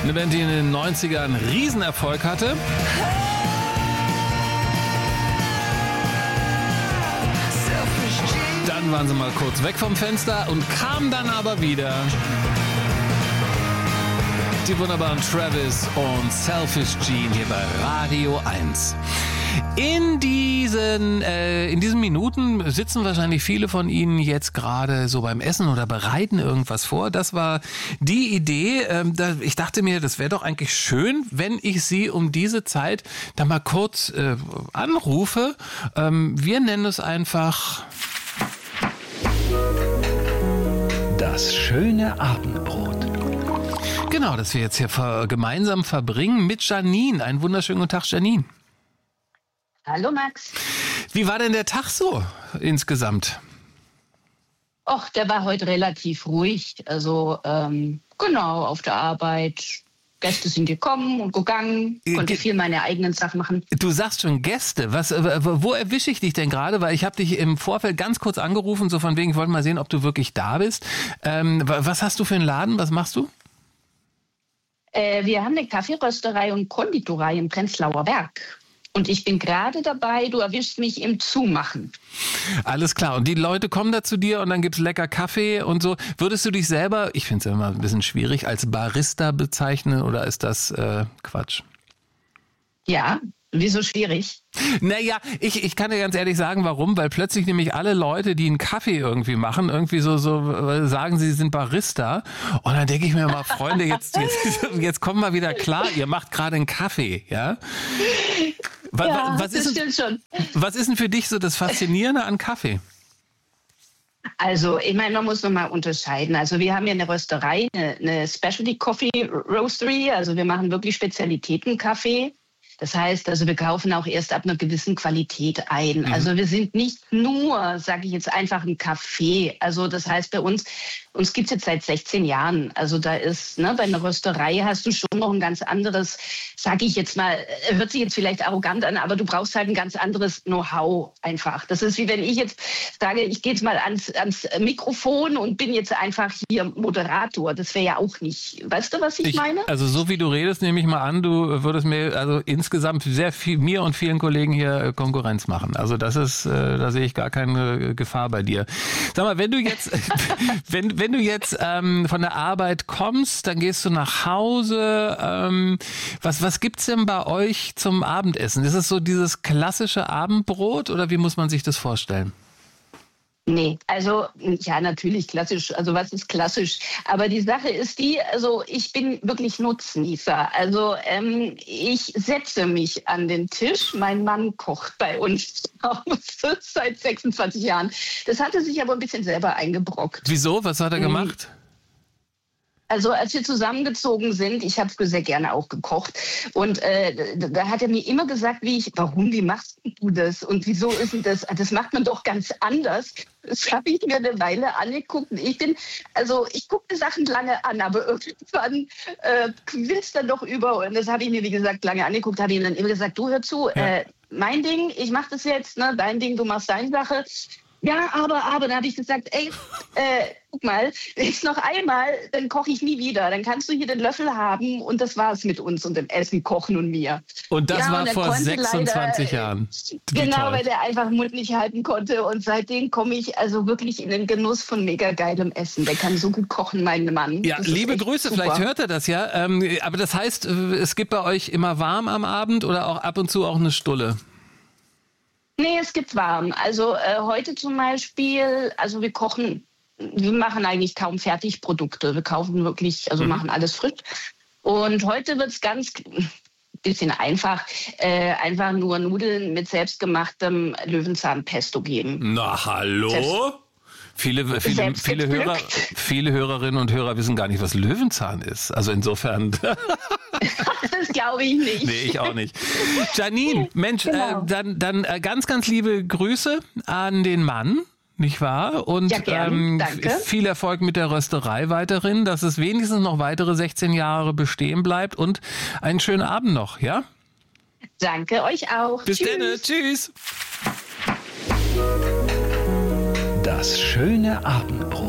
Eine Band, die in den 90ern einen Riesenerfolg hatte. Dann waren sie mal kurz weg vom Fenster und kamen dann aber wieder. Die wunderbaren Travis und Selfish Gene hier bei Radio 1. In diesen Minuten sitzen wahrscheinlich viele von Ihnen jetzt gerade so beim Essen oder bereiten irgendwas vor. Das war die Idee. Ich dachte mir, das wäre doch eigentlich schön, wenn ich Sie um diese Zeit da mal kurz anrufe. Wir nennen es einfach das schöne Abendbrot. Genau, das wir jetzt hier gemeinsam verbringen mit Janine. Einen wunderschönen guten Tag, Janine. Hallo Max. Wie war denn der Tag so insgesamt? Och, der war heute relativ ruhig. Also genau, auf der Arbeit. Gäste sind gekommen und gegangen, konnte viel meine eigenen Sachen machen. Du sagst schon Gäste. Wo erwische ich dich denn gerade? Weil ich habe dich im Vorfeld ganz kurz angerufen, so von wegen, ich wollte mal sehen, ob du wirklich da bist. Was hast du für einen Laden? Was machst du? Wir haben eine Kaffeerösterei und Konditorei im Prenzlauer Berg. Und ich bin gerade dabei, du erwischst mich im Zumachen. Alles klar. Und die Leute kommen da zu dir und dann gibt's lecker Kaffee und so. Würdest du dich selber, ich finde es immer ein bisschen schwierig, als Barista bezeichnen oder ist das Quatsch? Ja, wieso schwierig? Naja, ich kann dir ganz ehrlich sagen, warum. Weil plötzlich nämlich alle Leute, die einen Kaffee irgendwie machen, irgendwie so sagen, sie sind Barista. Und dann denke ich mir mal, Freunde, jetzt kommt mal wieder klar, ihr macht gerade einen Kaffee, ja? Stimmt schon. Was ist denn für dich so das Faszinierende an Kaffee? Also, ich meine, man muss nochmal unterscheiden. Also, wir haben ja eine Rösterei, eine Specialty Coffee Roastery. Also, wir machen wirklich Spezialitäten-Kaffee. Das heißt, also wir kaufen auch erst ab einer gewissen Qualität ein. Also wir sind nicht nur, sage ich jetzt, einfach ein Café. Also das heißt, bei uns gibt es jetzt seit 16 Jahren. Also da ist, bei einer Rösterei hast du schon noch ein ganz anderes, sage ich jetzt mal, hört sich jetzt vielleicht arrogant an, aber du brauchst halt ein ganz anderes Know-how einfach. Das ist wie wenn ich jetzt sage, ich gehe jetzt mal ans Mikrofon und bin jetzt einfach hier Moderator. Das wäre ja auch nicht, weißt du, was ich meine? Also so wie du redest, nehme ich mal an, du würdest mir also insgesamt sehr viel, mir und vielen Kollegen hier Konkurrenz machen. Also das ist, da sehe ich gar keine Gefahr bei dir. Sag mal, wenn du jetzt, wenn du jetzt von der Arbeit kommst, dann gehst du nach Hause. Was gibt's denn bei euch zum Abendessen? Ist es so dieses klassische Abendbrot oder wie muss man sich das vorstellen? Nee, also ja, natürlich klassisch. Also was ist klassisch? Aber die Sache ist die, also ich bin wirklich Nutznießer. Also ich setze mich an den Tisch. Mein Mann kocht bei uns seit 26 Jahren. Das hat er sich aber ein bisschen selber eingebrockt. Wieso? Was hat er gemacht? Also als wir zusammengezogen sind, ich habe sehr gerne auch gekocht und da hat er mir immer gesagt, wie machst du das und wieso ist denn das? Das macht man doch ganz anders. Das habe ich mir eine Weile angeguckt. Ich gucke die Sachen lange an, aber irgendwann quillst dann doch über und das habe ich mir, wie gesagt, lange angeguckt, habe ihm dann immer gesagt, du hör zu, mein Ding, ich mache das jetzt, dein Ding, du machst deine Sache. Ja, aber, dann habe ich gesagt, guck mal, jetzt noch einmal, dann koche ich nie wieder. Dann kannst du hier den Löffel haben und das war's mit uns und dem Essen, Kochen und mir. Und das war vor 26 Jahren. Genau, weil der einfach den Mund nicht halten konnte und seitdem komme ich also wirklich in den Genuss von mega geilem Essen. Der kann so gut kochen, mein Mann. Ja, liebe Grüße, super. Vielleicht hört er das ja. Aber das heißt, es gibt bei euch immer warm am Abend oder auch ab und zu auch eine Stulle? Nee, es gibt warm. Also heute zum Beispiel, also wir machen eigentlich kaum Fertigprodukte. Wir kaufen wirklich, machen alles frisch. Und heute wird es ganz bisschen einfach nur Nudeln mit selbstgemachtem Löwenzahnpesto geben. Na, hallo? Viele Hörerinnen und Hörer wissen gar nicht, was Löwenzahn ist. Also insofern. Das glaube ich nicht. Nee, ich auch nicht. Janine, Mensch, genau. Dann ganz, ganz liebe Grüße an den Mann, nicht wahr? Und ja, danke. Viel Erfolg mit der Rösterei weiterhin, dass es wenigstens noch weitere 16 Jahre bestehen bleibt und einen schönen Abend noch, ja? Danke euch auch. Bis dann, tschüss. Das schöne Abendbrot.